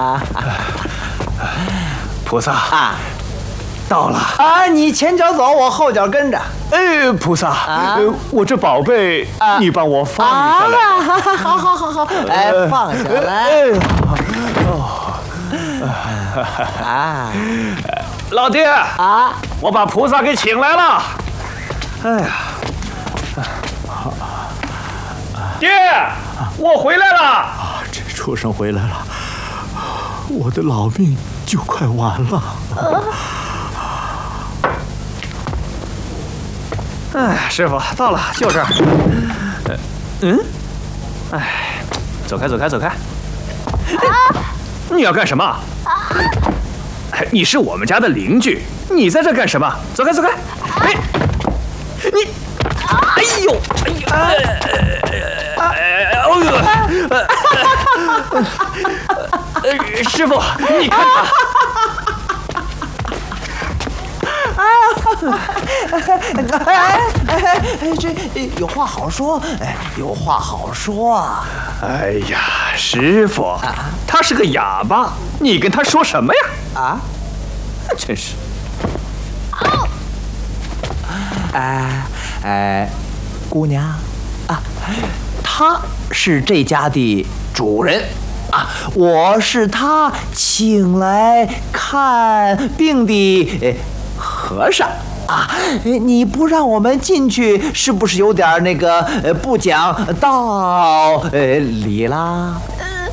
啊！ 菩萨啊， 到了啊！你前脚走，我后脚跟着。 哎，菩萨，我这宝贝，你帮我放下来。 好，哎，放下来。啊， 老爹啊， 我把菩萨给请来了。哎呀，爹，我回来了。 啊，这畜生回来了，我的老命就快完了。 哎，师傅到了，就这儿。哎，走开。你要干什么？你是我们家的邻居，你在这干什么？走开！哎，你，哎呦，师傅，你看他。 这有话好说，有话好说啊！ 哎呀，师傅，他是个哑巴，你跟他说什么呀？ 啊， 真是。 姑娘啊，他是这家的主人啊，我是他请来看病的和尚。啊，你不让我们进去，是不是有点那个不讲道理啦？